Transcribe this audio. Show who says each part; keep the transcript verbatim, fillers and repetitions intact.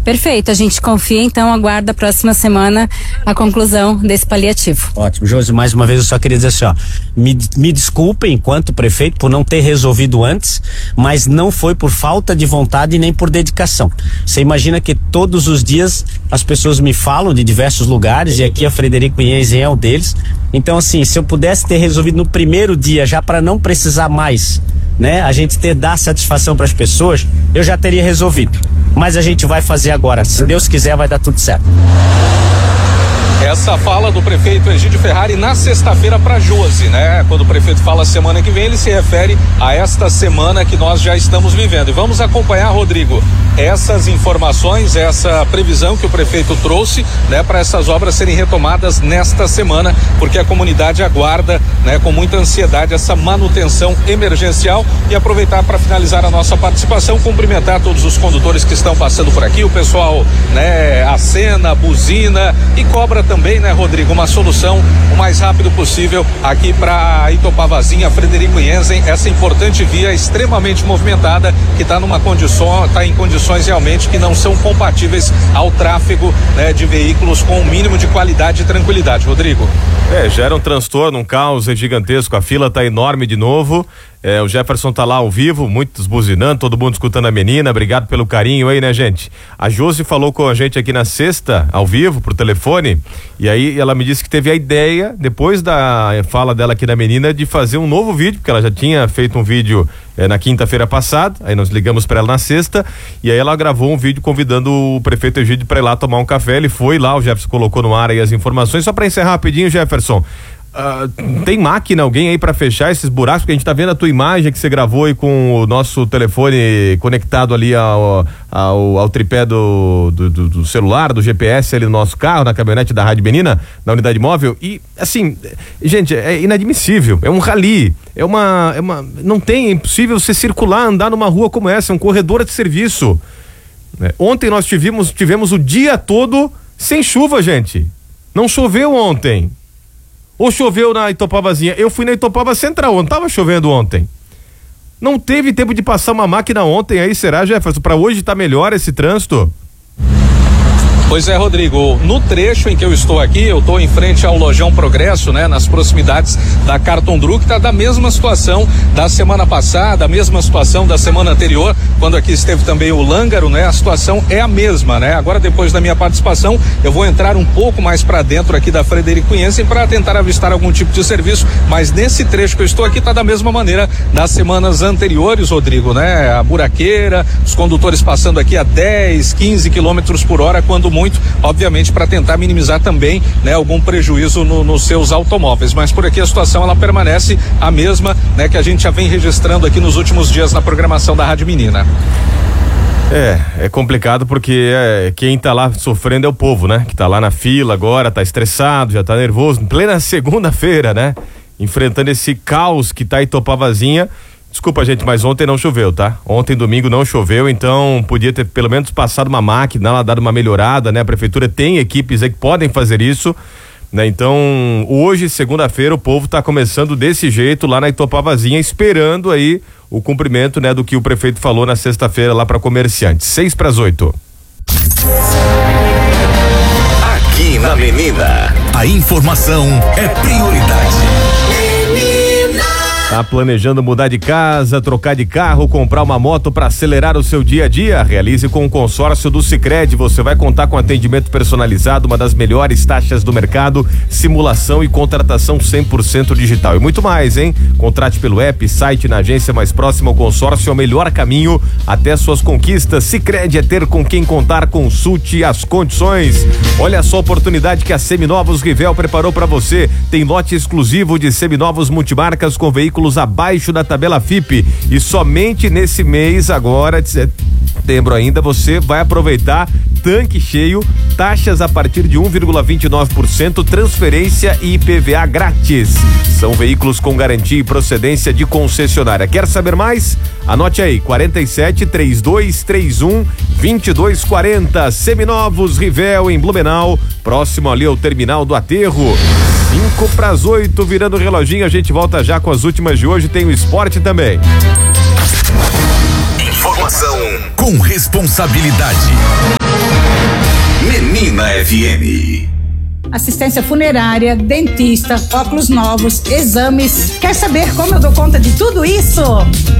Speaker 1: Perfeito, a gente confia, então aguarda a próxima semana a conclusão desse paliativo.
Speaker 2: Ótimo, Josi, mais uma vez eu só queria dizer assim, ó, me, me desculpem enquanto prefeito por não ter resolvido antes, mas não foi por falta de vontade nem por dedicação. Você imagina que todos os dias as pessoas me falam de diversos lugares e aqui a Frederico Inhenzen é um deles. Então assim, se eu pudesse ter resolvido no primeiro dia, já para não precisar mais, né, a gente ter dar satisfação para as pessoas, eu já teria resolvido. Mas a gente vai fazer agora, se Deus quiser vai dar tudo certo.
Speaker 3: Essa fala do prefeito Egídio Ferrari na sexta-feira para Josi, né? Quando o prefeito fala semana que vem, ele se refere a esta semana que nós já estamos vivendo. E vamos acompanhar, Rodrigo, essas informações, essa previsão que o prefeito trouxe, né, para essas obras serem retomadas nesta semana, porque a comunidade aguarda, né, com muita ansiedade essa manutenção emergencial. E aproveitar para finalizar a nossa participação, cumprimentar todos os condutores que estão passando por aqui, o pessoal, né, acena, buzina e cobra também, né, Rodrigo, uma solução o mais rápido possível aqui para Itopavazinha, Frederico Inhenzen, essa importante via extremamente movimentada que está numa condição, está em condições realmente que não são compatíveis ao tráfego, né, de veículos com o um mínimo de qualidade e tranquilidade. Rodrigo.
Speaker 4: É, gera um transtorno, um caos é gigantesco, a fila tá enorme de novo. É, o Jefferson tá lá ao vivo, muitos buzinando, todo mundo escutando a menina, obrigado pelo carinho aí, né, gente? A Josi falou com a gente aqui na sexta, ao vivo, por telefone, e aí ela me disse que teve a ideia, depois da fala dela aqui na menina, de fazer um novo vídeo, porque ela já tinha feito um vídeo é, na quinta-feira passada, aí nós ligamos para ela na sexta, e aí ela gravou um vídeo convidando o prefeito Egídio para ir lá tomar um café, ele foi lá, o Jefferson colocou no ar aí as informações, só para encerrar rapidinho, Jefferson. Uh, tem máquina, alguém aí pra fechar esses buracos? Porque a gente tá vendo a tua imagem que você gravou aí com o nosso telefone conectado ali ao, ao, ao tripé do, do, do, do celular, do G P S ali no nosso carro, na caminhonete da Rádio Menina, da unidade móvel. E assim, gente, é inadmissível, é um rally, é uma, é uma não tem, é impossível você circular, andar numa rua como essa, é um corredor de serviço. É, ontem nós tivemos, tivemos o dia todo sem chuva, gente, não choveu ontem. Ou choveu na Itopavazinha? Eu fui na Itopava Central, não tava chovendo ontem. Não teve tempo de passar uma máquina ontem aí, será, Jefferson? Para hoje tá melhor esse trânsito?
Speaker 3: Pois é, Rodrigo, no trecho em que eu estou aqui, eu estou em frente ao Lojão Progresso, né, nas proximidades da Carton Druck, tá da mesma situação da semana passada, a mesma situação da semana anterior, quando aqui esteve também o Lângaro, né, a situação é a mesma, né? Agora, depois da minha participação, eu vou entrar um pouco mais para dentro aqui da Frederico Inhenzen para tentar avistar algum tipo de serviço, mas nesse trecho que eu estou aqui tá da mesma maneira das semanas anteriores, Rodrigo, né? A buraqueira, os condutores passando aqui a dez, quinze quilômetros por hora, quando muito, obviamente, para tentar minimizar também, né, algum prejuízo no, nos seus automóveis, mas por aqui a situação ela permanece a mesma, né, que a gente já vem registrando aqui nos últimos dias na programação da Rádio Menina.
Speaker 4: É, é complicado porque é, quem tá lá sofrendo é o povo, né, que tá lá na fila agora, tá estressado, já tá nervoso, em plena segunda-feira, né, enfrentando esse caos que tá Itopavazinha. Desculpa, gente, mas ontem não choveu, tá? Ontem, domingo, não choveu, então podia ter pelo menos passado uma máquina, ela dado uma melhorada, né? A prefeitura tem equipes aí que podem fazer isso, né? Então, hoje, segunda-feira, o povo tá começando desse jeito lá na Itopavazinha, esperando aí o cumprimento, né? Do que o prefeito falou na sexta-feira lá para comerciantes. Seis para as oito.
Speaker 5: Aqui na Menina, a informação é prioridade.
Speaker 4: Tá planejando mudar de casa, trocar de carro, comprar uma moto para acelerar o seu dia a dia? Realize com o consórcio do Sicredi. Você vai contar com atendimento personalizado, uma das melhores taxas do mercado, simulação e contratação cem por cento digital e muito mais, hein? Contrate pelo app, site, na agência mais próxima. O consórcio é o melhor caminho até suas conquistas. Sicredi é ter com quem contar. Consulte as condições. Olha só a oportunidade que a Seminovos Rivel preparou para você. Tem lote exclusivo de seminovos multimarcas com veículos abaixo da tabela F I P e somente nesse mês agora de setembro ainda você vai aproveitar tanque cheio, taxas a partir de um vírgula vinte e nove por cento, transferência e I P V A grátis. São veículos com garantia e procedência de concessionária. Quer saber mais? Anote aí, quarenta e sete, trinta e dois, trinta e um, vinte e dois, quarenta. Seminovos Rivel em Blumenau, próximo ali ao terminal do Aterro. Cinco para as oito, virando o reloginho, a gente volta já com as últimas de hoje, tem o esporte também.
Speaker 5: Informação com responsabilidade. na F M.
Speaker 6: Assistência funerária, dentista, óculos novos, exames. Quer saber como eu dou conta de tudo isso?